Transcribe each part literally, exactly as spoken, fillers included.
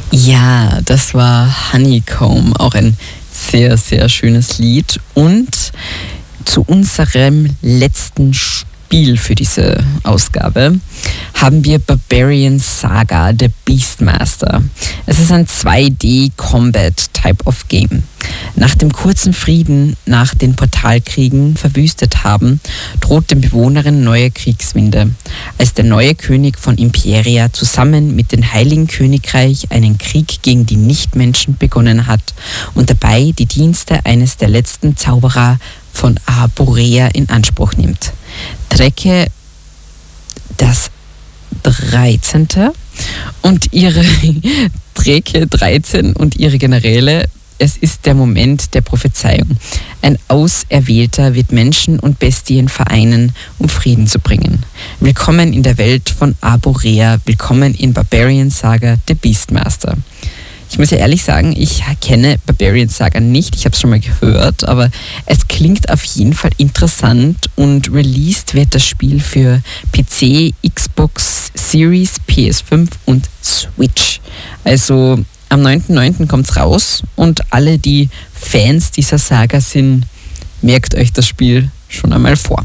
Ja, das war Honeycomb, auch ein sehr, sehr schönes Lied. Und zu unserem letzten Spiel für diese Ausgabe haben wir Barbarian Saga, The Beastmaster. Es ist ein zwei D-Combat-Type of Game. Nach dem kurzen Frieden, nach den Portalkriegen verwüstet haben, droht den Bewohnern neue Kriegswinde, als der neue König von Imperia zusammen mit dem Heiligen Königreich einen Krieg gegen die Nichtmenschen begonnen hat und dabei die Dienste eines der letzten Zauberer von Arborea in Anspruch nimmt. Trecke das dreizehnte und ihre Trecke dreizehn und ihre Generäle. Es ist der Moment der Prophezeiung. Ein Auserwählter wird Menschen und Bestien vereinen, um Frieden zu bringen. Willkommen in der Welt von Arborea. Willkommen in Barbarian Saga, The Beastmaster. Ich muss ja ehrlich sagen, ich kenne Barbarian Saga nicht. Ich habe es schon mal gehört, aber es klingt auf jeden Fall interessant und released wird das Spiel für P C, Xbox Series, P S fünf und Switch. Also am neunten neunten kommt es raus und alle, die Fans dieser Saga sind, merkt euch das Spiel schon einmal vor.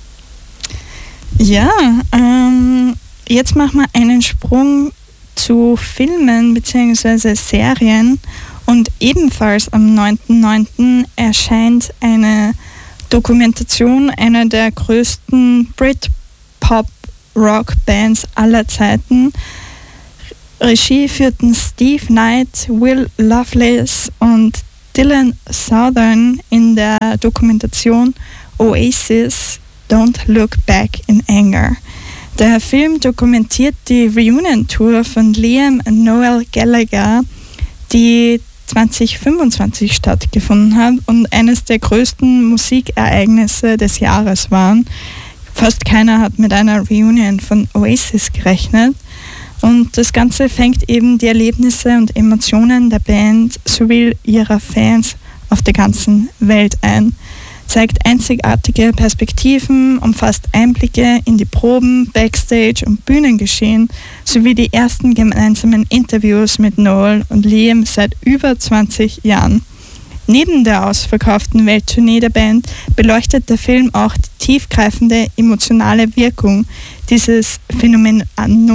Ja, ähm, jetzt machen wir einen Sprung zu Filmen bzw. Serien und ebenfalls am neunten neunten erscheint eine Dokumentation einer der größten Brit-Pop-Rock-Bands aller Zeiten. Regie führten Steve Knight, Will Lovelace und Dylan Southern in der Dokumentation Oasis Don't Look Back in Anger. Der Film dokumentiert die Reunion-Tour von Liam und Noel Gallagher, die zwanzig fünfundzwanzig stattgefunden hat und eines der größten Musikereignisse des Jahres waren. Fast keiner hat mit einer Reunion von Oasis gerechnet. Und das Ganze fängt eben die Erlebnisse und Emotionen der Band sowie ihrer Fans auf der ganzen Welt ein, zeigt einzigartige Perspektiven, umfasst Einblicke in die Proben, Backstage und Bühnengeschehen sowie die ersten gemeinsamen Interviews mit Noel und Liam seit über zwanzig Jahren. Neben der ausverkauften Welttournee der Band beleuchtet der Film auch die tiefgreifende emotionale Wirkung dieses Phänomen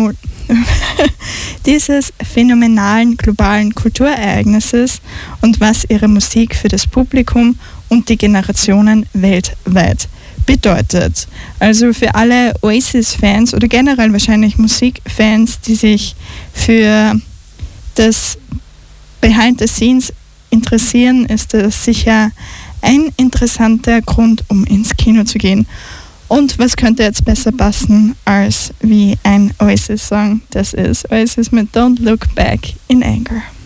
dieses phänomenalen globalen Kulturereignisses und was ihre Musik für das Publikum und die Generationen weltweit bedeutet. Also für alle Oasis-Fans oder generell wahrscheinlich Musikfans, die sich für das Behind the Scenes interessieren, ist das sicher ein interessanter Grund, um ins Kino zu gehen. Und was könnte jetzt besser passen als wie ein Oasis-Song? Das ist Oasis mit Don't Look Back in Anger.